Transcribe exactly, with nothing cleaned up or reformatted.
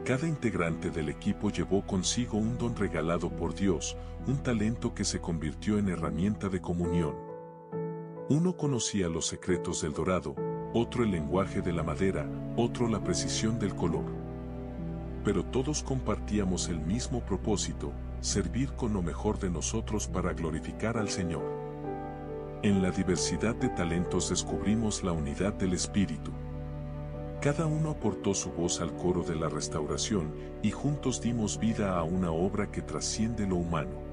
Cada integrante del equipo llevó consigo un don regalado por Dios, un talento que se convirtió en herramienta de comunión. Uno conocía los secretos del dorado, otro el lenguaje de la madera, otro la precisión del color. Pero todos compartíamos el mismo propósito, servir con lo mejor de nosotros para glorificar al Señor. En la diversidad de talentos descubrimos la unidad del Espíritu. Cada uno aportó su voz al coro de la restauración y juntos dimos vida a una obra que trasciende lo humano.